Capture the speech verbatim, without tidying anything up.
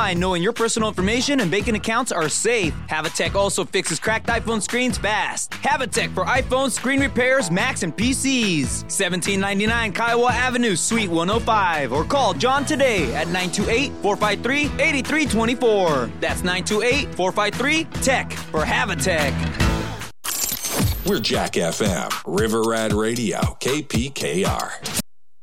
Knowing your personal information and banking accounts are safe. Havitech also fixes cracked iPhone screens fast. Havitech for iPhone screen repairs, Macs, and P Cs. seventeen ninety-nine Kiowa Avenue, Suite one oh five. Or call John today at nine two eight, four five three, eight three two four. That's nine two eight, four five three, T E C for Havitech. We're Jack F M, River Rat Radio, K P K R.